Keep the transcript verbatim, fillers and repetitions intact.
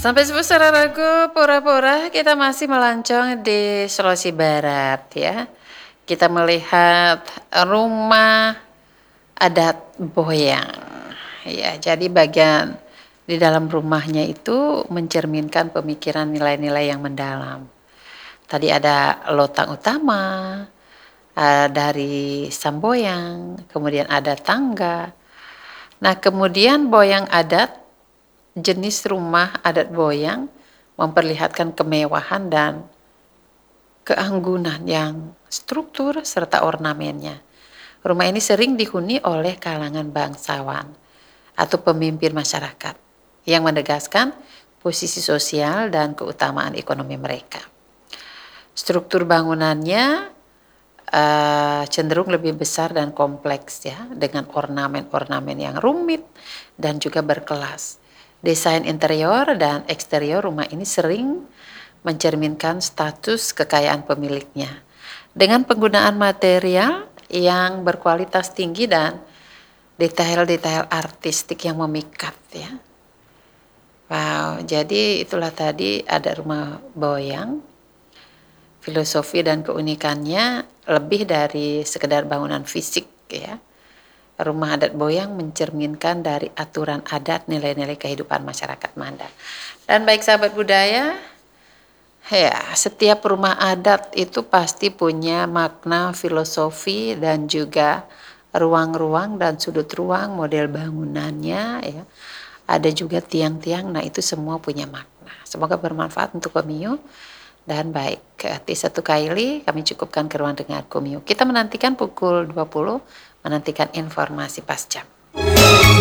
Sampai saudara ragu, pura-pura kita masih melancong di Sulawesi Barat ya. Kita melihat rumah adat Boyang. Ya, jadi bagian di dalam rumahnya itu mencerminkan pemikiran nilai-nilai yang mendalam. Tadi ada lotang utama, eee, dari Samboyang, kemudian ada tangga. Nah, kemudian boyang adat, jenis rumah adat Boyang memperlihatkan kemewahan dan keanggunan yang struktur serta ornamennya. Rumah ini sering dihuni oleh kalangan bangsawan atau pemimpin masyarakat yang menegaskan posisi sosial dan keutamaan ekonomi mereka. Struktur bangunannya uh, cenderung lebih besar dan kompleks ya, dengan ornamen-ornamen yang rumit dan juga berkelas. Desain interior dan eksterior rumah ini sering mencerminkan status kekayaan pemiliknya. Dengan penggunaan material yang berkualitas tinggi dan detail-detail artistik yang memikat ya. Wow, jadi itulah tadi ada rumah Boyang. Filosofi dan keunikannya lebih dari sekedar bangunan fisik ya. Rumah adat Boyang mencerminkan dari aturan adat, nilai-nilai kehidupan masyarakat Manda. Dan baik sahabat budaya, ya, setiap rumah adat itu pasti punya makna filosofi dan juga ruang-ruang dan sudut ruang, model bangunannya ya. Ada juga tiang-tiang, nah itu semua punya makna. Semoga bermanfaat untuk Komio. Dan baik, di satu kali kami cukupkan ke ruang dengar Komio. Kita menantikan pukul dua puluh, menantikan informasi pas jam.